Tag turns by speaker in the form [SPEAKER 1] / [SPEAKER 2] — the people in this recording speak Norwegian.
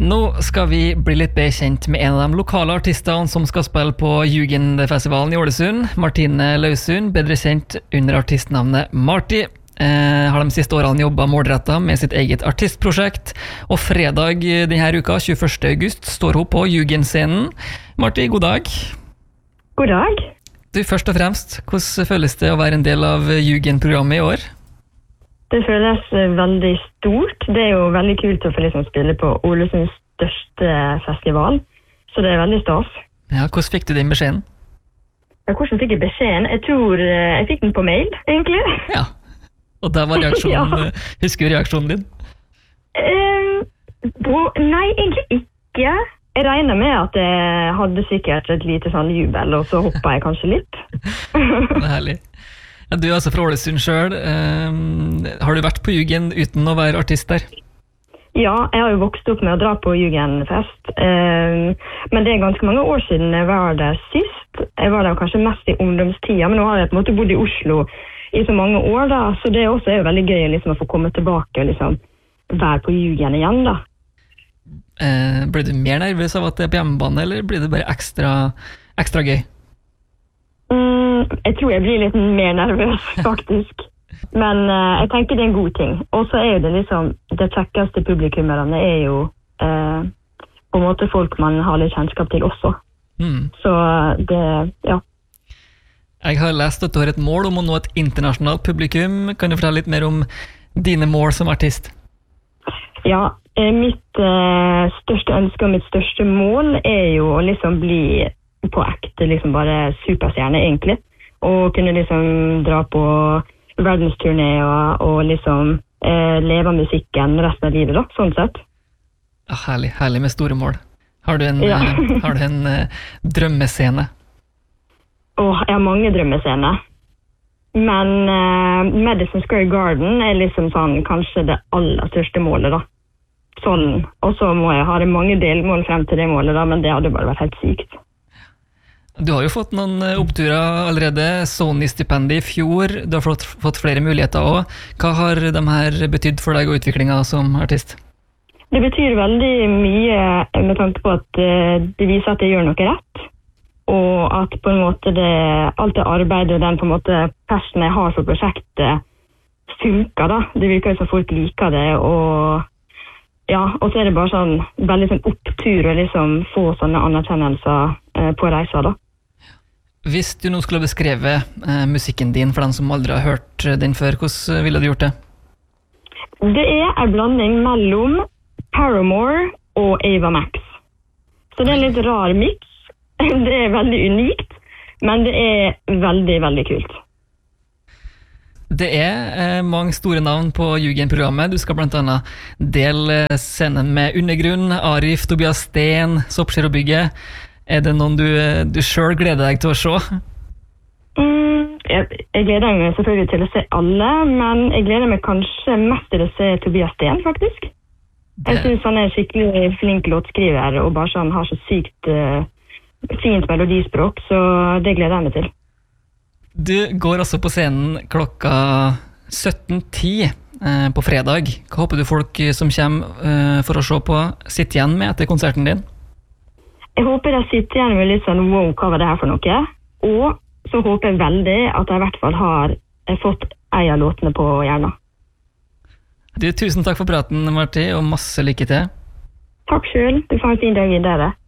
[SPEAKER 1] Nå skal vi bli litt bedre kjent med en av de lokale artistene som skal spille på Jugendfestivalen i Ålesund. Martine Lausund, bedre kjent under artistnavnet Marti. Har de siste årene jobbet målrettet med sitt eget artistprosjekt, og fredag denne uka, 21. august, står hun på Jugendscenen. Marti, god dag.
[SPEAKER 2] God dag.
[SPEAKER 1] Du, først og fremst, hvordan føles det å være en del av Jugendprogrammet i år?
[SPEAKER 2] Det føles veldig stort. Det er jo veldig kult å få liksom spille på Ålesunds største festival, så det er veldig stas.
[SPEAKER 1] Ja, hvordan fikk du den beskjeden?
[SPEAKER 2] Ja, hvordan fikk jeg beskjeden? Jeg tror jeg fikk den på mail, egentlig.
[SPEAKER 1] Ja, og der var reaksjonen, Husker du reaksjonen din?
[SPEAKER 2] Nei, egentlig ikke. Jeg regner med at jeg hadde sikkert et lite sånn jubel, og så hoppet jeg kanskje litt.
[SPEAKER 1] Det er herlig. Ja, du er altså fra Ålesund selv. Har du vært på Jugend uten å være artist der?
[SPEAKER 2] Ja, jeg har jo vokst opp med å dra på Jugendfest, men det er ganske mange år siden jeg var der sist. Jeg var der kanskje mest i ungdomstida, men nå har jeg på en måte bodd i Oslo i så mange år da, så det også er jo veldig gøy liksom, å få komme tilbake og liksom, være på Jugend igjen da.
[SPEAKER 1] Ble du mer nervøs av at det er på hjemmebane, eller blir det bare ekstra gøy?
[SPEAKER 2] Jeg tror jeg blir litt mer nervøs, faktisk. Men jeg tenker det er en god ting. Og så er jo det liksom, det kjekkeste publikummerne er jo på en måte folk man har litt kjennskap til også. Så det, ja.
[SPEAKER 1] Jeg har lest at du har et mål om å nå et internasjonalt publikum. Kan du fortelle litt mer om dine mål som artist?
[SPEAKER 2] Ja, mitt største ønske og mitt største mål er jo å liksom bli på ekte, liksom bare superstjerne egentlig. Og kunne liksom dra på verdensturné og liksom leve av musikken resten av livet da, sånn sett.
[SPEAKER 1] Ja, herlig med store mål. Har du en drømmescene?
[SPEAKER 2] Jeg har mange drømmescener. Men Madison Square Garden er liksom sånn, kanskje det aller største målet da. Sånn. Og så må jeg ha mange delmål frem til det målet da, men det hadde bare vært helt sykt.
[SPEAKER 1] Du har jo fått noen oppturer allerede, Sony-stipendet i fjor, du har fått flere muligheter også. Hva har de her betydd for deg og utviklingen som artist?
[SPEAKER 2] Det betyr veldig mye med tanke på at det viser at jeg gjør noe rett, og at på en måte alt det arbeidet og den på en måte passionen jeg har for prosjektet funker da. Det virker som folk liker det, og ja, og så er det bare sånn veldig sånn opptur å liksom få sånne anerkjennelser på reiser da.
[SPEAKER 1] Hvis du nå skulle beskreve musikken din for den som aldri har hørt den før, hvordan ville du gjort det?
[SPEAKER 2] Det er en blanding mellom Paramore og Ava Max. Så det er en litt rar mix. Det er veldig unikt, men det er veldig, veldig kult.
[SPEAKER 1] Det er mange store navn på Jugendprogrammet. Du skal blant annet dele scenen med Undergrunn, Arif, Tobias Steen, Soppskjær og Bygget. Er det noen du selv gleder deg til å se?
[SPEAKER 2] Jeg gleder meg selvfølgelig til å se alle, men jeg gleder meg kanskje mest til å se Tobias Steen, faktisk. Jeg synes han er skikkelig flink låtskriver, og bare sånn har så sykt fint melodispråk, så det gleder jeg meg til.
[SPEAKER 1] Du går også på scenen klokka 17:10 på fredag. Hva håper du folk som kommer for å se på sitter igjen med etter konserten din?
[SPEAKER 2] Jeg håper jeg sitter igjen med litt sånn, wow, hva var det her for noe? Og så håper jeg veldig at jeg i hvert fall har fått en av låtene på hjernen.
[SPEAKER 1] Du, tusen takk for praten, Marti, og masse lykke til.
[SPEAKER 2] Takk selv. Du får en fin dag i dere.